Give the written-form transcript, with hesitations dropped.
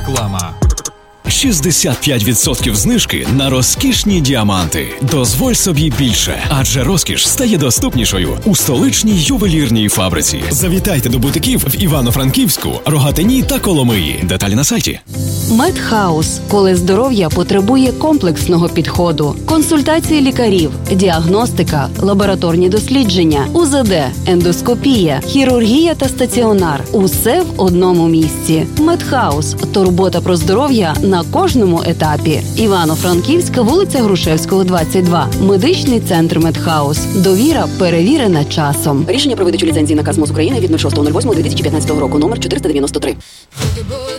Реклама. 65% знижки на розкішні діаманти. Дозволь собі більше, адже розкіш стає доступнішою у столичній ювелірній фабриці. Завітайте до бутиків в Івано-Франківську, Рогатині та Коломиї. Деталі на сайті. Медхаус, коли здоров'я потребує комплексного підходу. Консультації лікарів, діагностика, лабораторні дослідження, УЗД, ендоскопія, хірургія та стаціонар. Усе в одному місці. Медхаус – турбота про здоров'я на кожному етапі. Івано-Франківська, вулиця Грушевського, 22. Медичний центр Медхаус. Довіра перевірена часом. Рішення про видачу ліцензії наказ МОЗ України від 06.08.2015 року, номер 493.